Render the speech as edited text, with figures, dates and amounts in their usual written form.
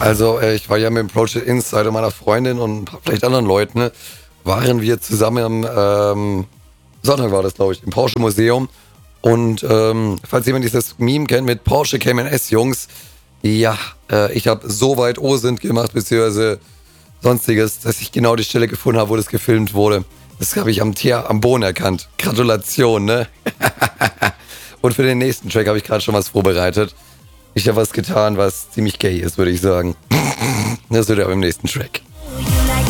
Also, ich war ja mit dem Project Insider meiner Freundin und vielleicht anderen Leuten, ne, waren wir zusammen Sonntag war das, glaube ich, im Porsche Museum. Und falls jemand dieses Meme kennt mit Porsche Cayman S, Jungs, ja, ich habe so weit O-Sind gemacht, beziehungsweise sonstiges, dass ich genau die Stelle gefunden habe, wo das gefilmt wurde. Das habe ich am Tier, am Boden erkannt. Gratulation, ne? Und für den nächsten Track habe ich gerade schon was vorbereitet. Ich habe was getan, was ziemlich gay ist, würde ich sagen. Das wird ja beim nächsten Track.